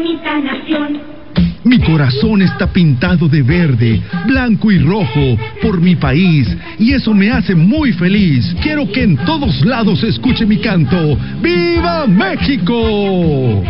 Mi corazón está pintado de verde, blanco y rojo por mi país, y eso me hace muy feliz. Quiero que en todos lados se escuche mi canto. ¡Viva México!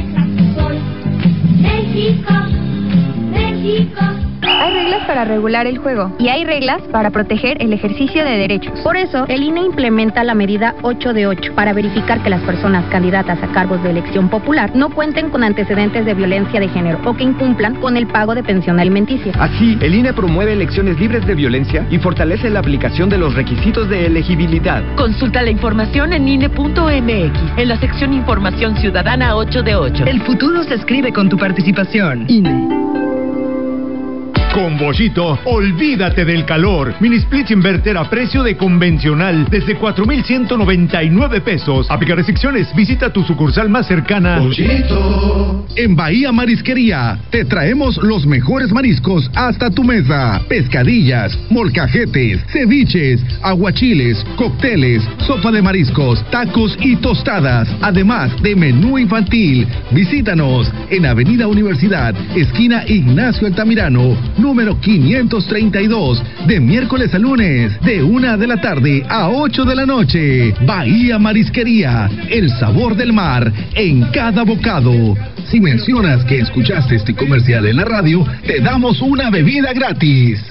México, México. Hay reglas para regular el juego y hay reglas para proteger el ejercicio de derechos. Por eso, el INE implementa la medida 8 de 8 para verificar que las personas candidatas a cargos de elección popular no cuenten con antecedentes de violencia de género o que incumplan con el pago de pensión alimenticia. Así, el INE promueve elecciones libres de violencia y fortalece la aplicación de los requisitos de elegibilidad. Consulta la información en INE.mx, en la sección Información Ciudadana 8 de 8. El futuro se escribe con tu participación. INE. Con Bollito, olvídate del calor. Mini split inverter a precio de convencional desde 4,199 pesos. Aplica restricciones. Visita tu sucursal más cercana. Bollito. En Bahía Marisquería te traemos los mejores mariscos hasta tu mesa. Pescadillas, molcajetes, ceviches, aguachiles, cócteles, sopa de mariscos, tacos y tostadas. Además de menú infantil. Visítanos en Avenida Universidad, esquina Ignacio Altamirano, número 532, de miércoles a lunes, de 1 de la tarde a 8 de la noche. Bahía Marisquería, el sabor del mar en cada bocado. Si mencionas que escuchaste este comercial en la radio, te damos una bebida gratis.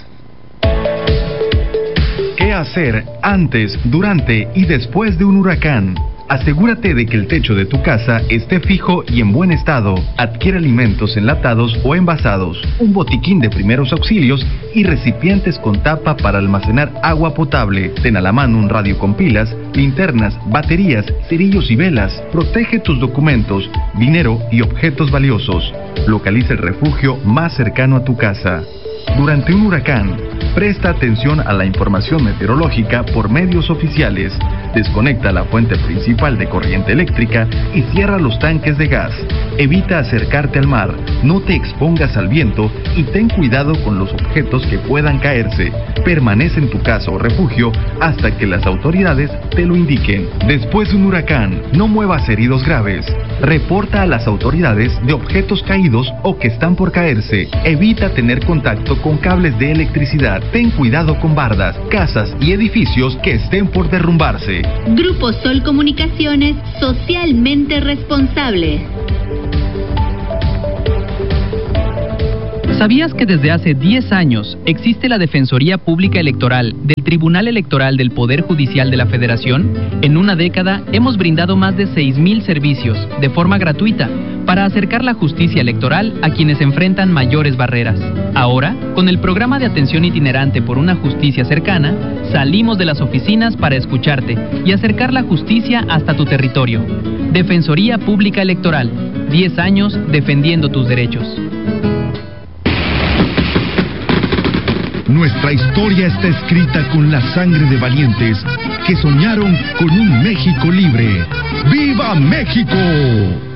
¿Qué hacer antes, durante y después de un huracán? Asegúrate de que el techo de tu casa esté fijo y en buen estado. Adquiere alimentos enlatados o envasados, un botiquín de primeros auxilios y recipientes con tapa para almacenar agua potable. Ten a la mano un radio con pilas, linternas, baterías, cerillos y velas. Protege tus documentos, dinero y objetos valiosos. Localiza el refugio más cercano a tu casa. Durante un huracán, presta atención a la información meteorológica por medios oficiales. Desconecta la fuente principal de corriente eléctrica y cierra los tanques de gas. Evita acercarte al mar, no te expongas al viento y ten cuidado con los objetos que puedan caerse. Permanece en tu casa o refugio hasta que las autoridades te lo indiquen. Después de un huracán, no muevas heridos graves. Reporta a las autoridades de objetos caídos o que están por caerse. Evita tener contacto con cables de electricidad. Ten cuidado con bardas, casas y edificios que estén por derrumbarse. Grupo Sol Comunicaciones, socialmente responsable. ¿Sabías que desde hace 10 años existe la Defensoría Pública Electoral del Tribunal Electoral del Poder Judicial de la Federación? En una década hemos brindado más de 6,000 servicios de forma gratuita para acercar la justicia electoral a quienes enfrentan mayores barreras. Ahora, con el programa de atención itinerante por una justicia cercana, salimos de las oficinas para escucharte y acercar la justicia hasta tu territorio. Defensoría Pública Electoral, 10 años defendiendo tus derechos. Nuestra historia está escrita con la sangre de valientes que soñaron con un México libre. ¡Viva México!